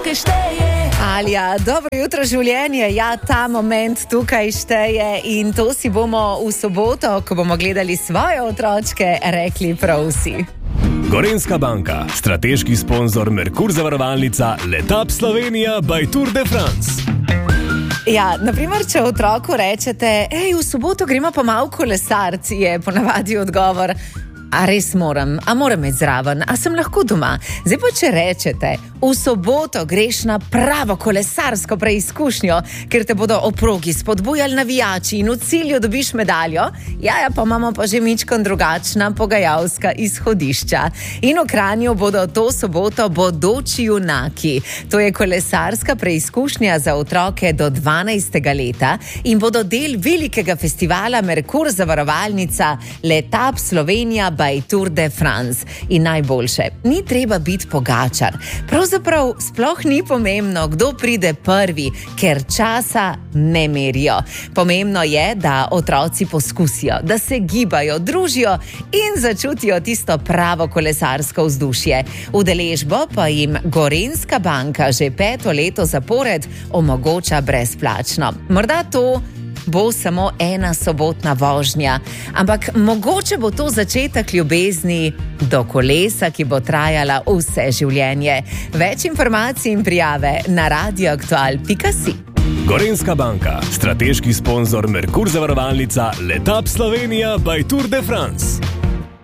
Alja, dobro jutro življenje, ja, ta moment tukaj šteje in to si bomo v soboto, ko bomo gledali svoje otročke, rekli prav vsi. Gorenjska banka, strateški sponzor Merkur zavarovalnica, Letap Slovenija by Tour de France. Ja, naprimer, če otroku rečete, v soboto gremo pa malo kolesarc, je ponavadi odgovor, a res moram, a moram iti zraven, a sem lahko doma. Zdaj pa, če rečete, v soboto greš na pravo kolesarsko preizkušnjo, ker te bodo o progi spodbujali navijači in v cilju dobiš medaljo, pa imamo pa že mičkon drugačna pogajalska izhodišča. In v Kranju bodo to soboto bodoči junaki. To je kolesarska preizkušnja za otroke do 12. leta in bodo del velikega festivala Merkur zavarovalnica Letap Slovenija by Tour de France. In najboljše, ni treba biti pogačar. Pravzaprav sploh ni pomembno, kdo pride prvi, ker časa ne merijo. Pomembno je, da otroci poskusijo, da se gibajo, družijo in začutijo tisto pravo kolesarsko vzdušje. Udeležbo pa jim Gorenjska banka že 5. leto zapored omogoča brezplačno. Morda to bo samo ena sobotna vožnja, ampak mogoče bo to začetek ljubezni do kolesa, ki bo trajala vse življenje. Več informacij in prijave na radioaktual.si. Gorenjska banka, strateški sponzor Merkur zavarovalnica, Letap Slovenija by Tour de France.